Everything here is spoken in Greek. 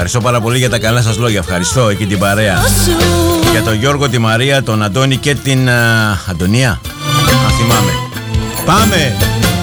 Ευχαριστώ πάρα πολύ για τα καλά σας λόγια. Ευχαριστώ εκεί την παρέα. Για τον Γιώργο, τη Μαρία, τον Αντώνη και την Αντωνία. Αν θυμάμαι. Πάμε!